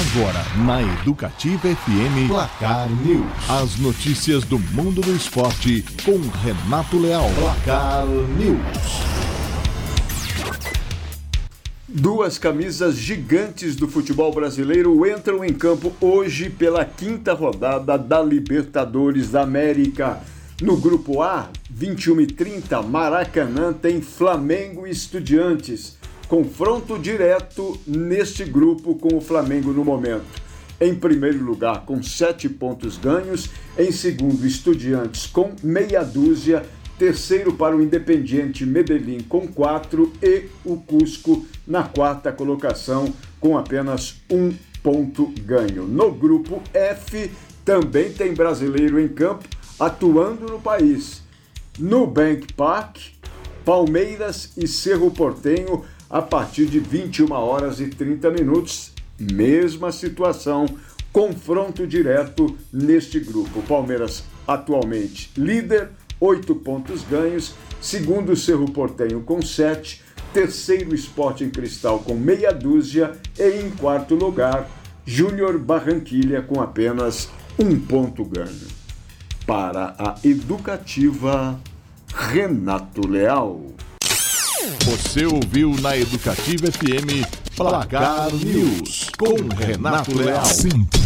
Agora, na Educativa FM, Placar News. As notícias do mundo do esporte com Renato Leal. Placar News. Duas camisas gigantes do futebol brasileiro entram em campo hoje pela quinta rodada da Libertadores da América. No Grupo A, 21h30, Maracanã tem Flamengo e Estudiantes. Confronto direto neste grupo com o Flamengo no momento. Em primeiro lugar, com 7 pontos ganhos. Em segundo, Estudiantes com meia dúzia. Terceiro para o Independiente Medellín com 4 e o Cusco na quarta colocação com apenas 1 ponto ganho. No grupo F também tem brasileiro em campo atuando no país. Nubank Park, Palmeiras e Cerro Porteño a partir de 21h30. Mesma situação, confronto direto neste grupo. Palmeiras atualmente líder, 8 pontos ganhos, segundo Cerro Porteño com 7, terceiro Sporting Cristal com meia dúzia e em quarto lugar Júnior Barranquilla com apenas 1 ponto ganho. Para a Educativa, Renato Leal. Você ouviu na Educativa FM Placar News com Renato Leal.